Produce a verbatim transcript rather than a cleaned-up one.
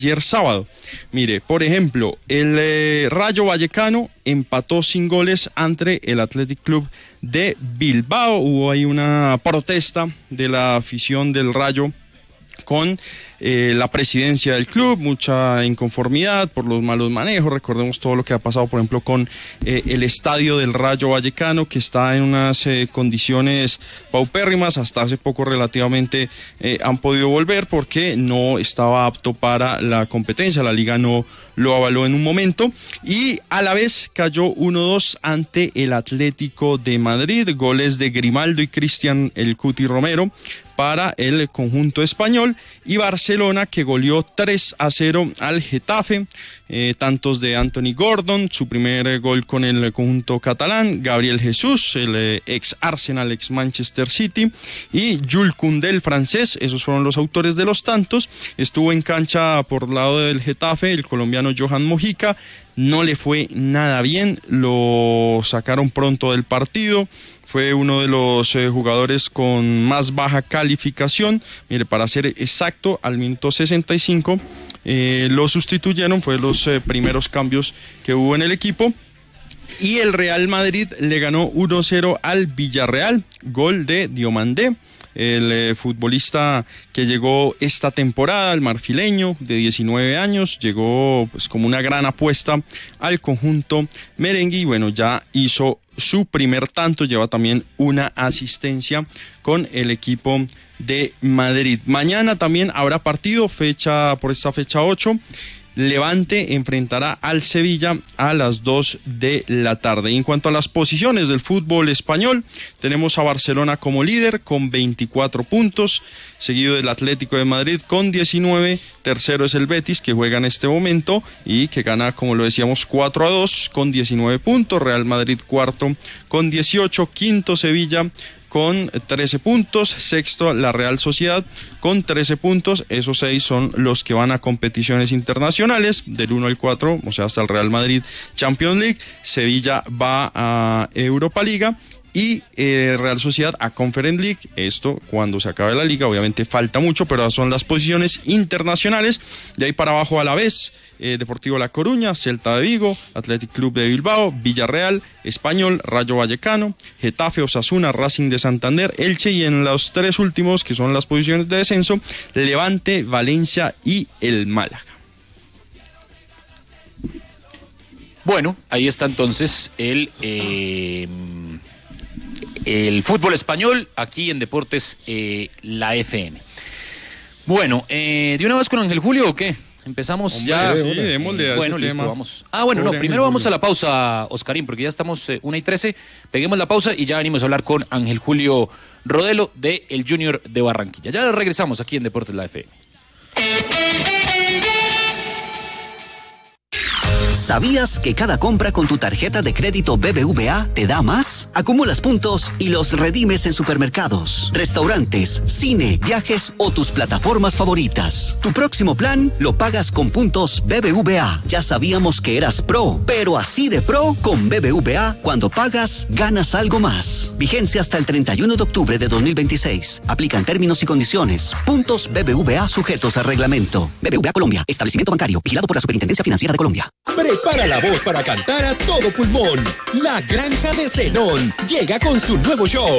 ayer sábado. Mire, por ejemplo, el eh, Rayo Vallecano empató sin goles ante el Athletic Club de Bilbao. Hubo ahí una protesta de la afición del Rayo con eh, la presidencia del club, mucha inconformidad por los malos manejos. Recordemos todo lo que ha pasado, por ejemplo, con eh, el estadio del Rayo Vallecano, que está en unas eh, condiciones paupérrimas. Hasta hace poco relativamente eh, han podido volver porque no estaba apto para la competencia. La liga no lo avaló en un momento, y a la vez cayó uno dos ante el Atlético de Madrid. Goles de Grimaldo y Cristian El Cuti Romero para el conjunto español, y Barcelona, que goleó tres a cero al Getafe, eh, tantos de Anthony Gordon, su primer eh, gol con el conjunto catalán, Gabriel Jesús, el eh, ex Arsenal, ex Manchester City, y Jules Koundé, el francés. Esos fueron los autores de los tantos. Estuvo en cancha por lado del Getafe el colombiano Johan Mojica. No le fue nada bien, lo sacaron pronto del partido. Fue uno de los eh, jugadores con más baja calificación. Mire, para ser exacto, al minuto sesenta y cinco eh, lo sustituyeron. Fue los eh, primeros cambios que hubo en el equipo. Y el Real Madrid le ganó uno cero al Villarreal. Gol de Diomandé, el eh, futbolista que llegó esta temporada, el marfileño de diecinueve años, llegó pues como una gran apuesta al conjunto merengue, y bueno, ya hizo su primer tanto, lleva también una asistencia con el equipo de Madrid. Mañana también habrá partido, fecha por esta fecha ocho. Levante enfrentará al Sevilla a las dos de la tarde. Y en cuanto a las posiciones del fútbol español, tenemos a Barcelona como líder con veinticuatro puntos, seguido del Atlético de Madrid con diecinueve, tercero es el Betis, que juega en este momento y que gana, como lo decíamos, cuatro a dos con diecinueve puntos, Real Madrid cuarto con dieciocho, quinto Sevilla con trece puntos, sexto la Real Sociedad con trece puntos. Esos seis son los que van a competiciones internacionales, del uno al cuatro, o sea, hasta el Real Madrid Champions League. Sevilla va a Europa Liga y eh, Real Sociedad a Conference League. Esto cuando se acabe la liga, obviamente falta mucho, pero son las posiciones internacionales. De ahí para abajo, a la vez, eh, Deportivo La Coruña, Celta de Vigo, Athletic Club de Bilbao, Villarreal, Español, Rayo Vallecano, Getafe, Osasuna, Racing de Santander, Elche, y en los tres últimos, que son las posiciones de descenso, Levante, Valencia y el Málaga. Bueno, ahí está entonces el... Eh... el fútbol español aquí en Deportes eh, La F M. Bueno, eh, ¿de una vez con Ángel Julio o qué? Empezamos. Hombre, ya. Sí, démosle a bueno, ese listo, tema. vamos. Ah, bueno, Pobre no, primero vamos a la pausa, Oscarín, porque ya estamos eh, una y trece. Peguemos la pausa y ya venimos a hablar con Ángel Julio Rodelo de el Junior de Barranquilla. Ya regresamos aquí en Deportes La F M. ¿Sabías que cada compra con tu tarjeta de crédito B B V A te da más? Acumulas puntos y los redimes en supermercados, restaurantes, cine, viajes o tus plataformas favoritas. Tu próximo plan lo pagas con puntos B B V A. Ya sabíamos que eras pro, pero así de pro con B B V A, cuando pagas, ganas algo más. Vigencia hasta el treinta y uno de octubre de dos mil veintiséis. Aplican términos y condiciones. Puntos B B V A sujetos a reglamento. B B V A Colombia, establecimiento bancario, vigilado por la Superintendencia Financiera de Colombia. Prepara la voz para cantar a todo pulmón. La Granja de Zenón llega con su nuevo show.